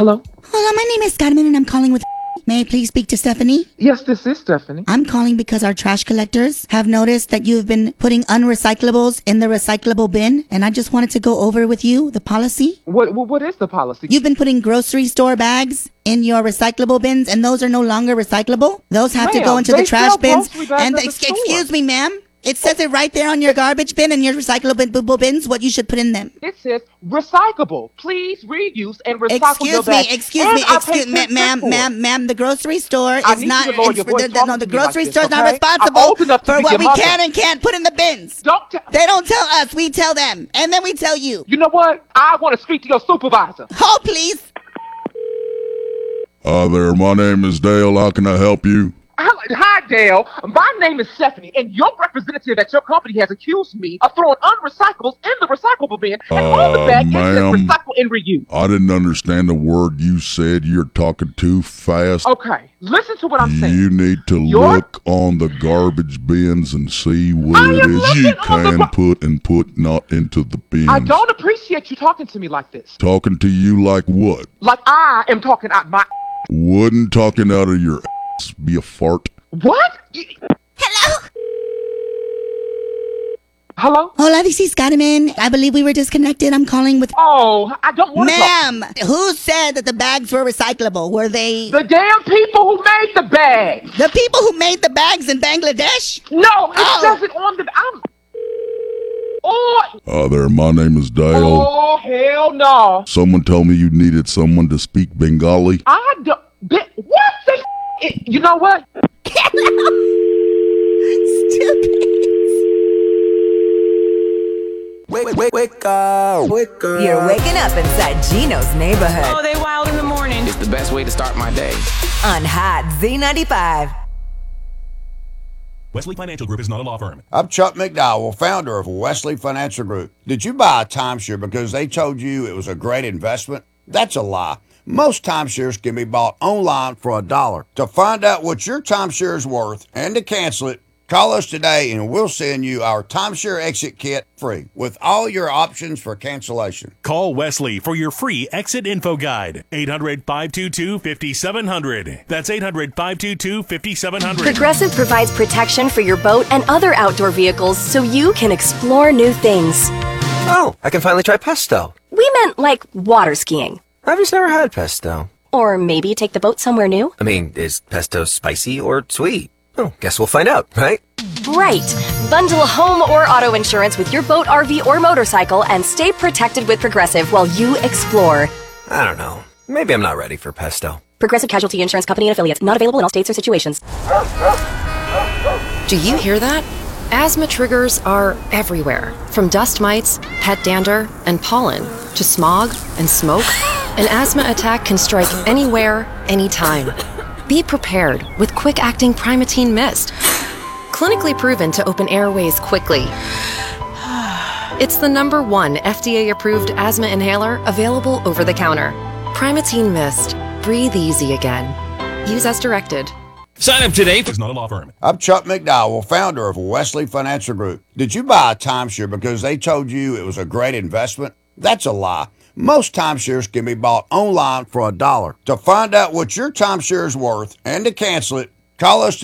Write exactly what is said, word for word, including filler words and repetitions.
Hello? Hello, my name is Carmen and I'm calling with... May I please speak to Stephanie? Yes, this is Stephanie. I'm calling because our trash collectors have noticed that you've been putting unrecyclables in the recyclable bin, and I just wanted to go over with you the policy. What What, what is the policy? You've been putting grocery store bags in your recyclable bins, and those are no longer recyclable. Those have to go Ma'am, into the they trash sell bins. grocery bags And at the ex- store. excuse me, ma'am. It says it right there on your garbage bin and your recyclable bins what you should put in them. It says recyclable. Please reuse and recycle your Excuse bags. me, excuse And me, I excuse pay me, ten ma'am, cents for it. ma'am, ma'am. The grocery store I is need not. you to lower your in- voice the, the, talking no, the to me like grocery this, store's not okay? responsible I'm old enough to for be what your we mother. can and can't put in the bins. Don't tell. They don't tell us. We tell them, and then we tell you. You know what? I want to speak to your supervisor. Hold, please. Hi there, my name is Dale. How can I help you? Hi, Dale. My name is Stephanie, and your representative at your company has accused me of throwing unrecyclables in the recyclable bin, and on the Uh, bag it says ma'am. recycle and reuse. I didn't understand a word you said. You're talking too fast. Okay, listen to what I'm saying. You need to Your- look on the garbage bins and see what I it am is you looking on the can gar- put and put not into the bins. I don't appreciate you talking to me like this. Talking to you like what? Like I am talking out my... Wouldn't talking out of your ass be a fart? What? Hello. Hello? Hola, this is Carmen. I believe we were disconnected. I'm calling with. Oh, I don't want to talk. Ma'am, who said that the bags were recyclable? Were they The damn people who made the bags. the people who made the bags in Bangladesh? No, it Oh. says it on the... I'm... Oh, Hi there, my name is Dale. oh, hell no. Someone told me you needed someone to speak Bengali. I don't... Bi- What the... It, you know what? Wake, wake, wake up, wake up. You're waking up inside Gino's neighborhood Oh, they wild in the morning. It's the best way to start my day. on Hot Z ninety-five. Wesley Financial Group is not a law firm. I'm Chuck McDowell, founder of Wesley Financial Group. Did you buy a timeshare because they told you it was a great investment? That's a lie. Most timeshares can be bought online for a dollar. To find out what your timeshare is worth and to cancel it, call us today and we'll send you our timeshare exit kit free with all your options for cancellation. Call Wesley for your free exit info guide. eight hundred, five two two, five seven zero zero. That's eight hundred, five two two, five seven zero zero. Progressive provides protection for your boat and other outdoor vehicles so you can explore new things. Oh, I can finally try pesto. We meant like water skiing. I've just never had pesto. Or maybe take the boat somewhere new. I mean, is pesto spicy or sweet? Oh, guess we'll find out, right? Right. Bundle home or auto insurance with your boat, R V, or motorcycle and stay protected with Progressive while you explore. I don't know. Maybe I'm not ready for pesto. Progressive Casualty Insurance Company and Affiliates. Not available in all states or situations. Do you hear that? Asthma triggers are everywhere, from dust mites, pet dander, and pollen, to smog and smoke. An asthma attack can strike anywhere, anytime. Be prepared with quick-acting Primatene Mist. Clinically proven to open airways quickly. It's the number one F D A-approved asthma inhaler available over the counter. Primatene Mist. Breathe easy again. Use as directed. Sign up today. It's not a law firm. I'm Chuck McDowell, founder of Wesley Financial Group. Did you buy a timeshare because they told you it was a great investment? That's a lie. Most timeshares can be bought online for a dollar. To find out what your timeshare is worth and to cancel it, call us